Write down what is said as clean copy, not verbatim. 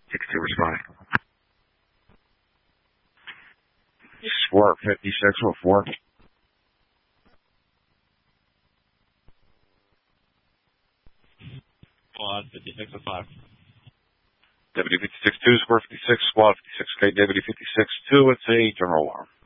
6-2 responding. Squirt 5604. Squad 5605. Deputy 56-2, Square 56, Squad 56K, Deputy 56-2, it's a general alarm.